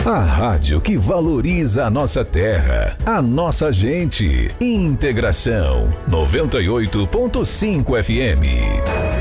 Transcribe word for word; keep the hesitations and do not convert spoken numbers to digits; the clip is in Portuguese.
A rádio que valoriza a nossa terra, a nossa gente. Integração noventa e oito ponto cinco F M.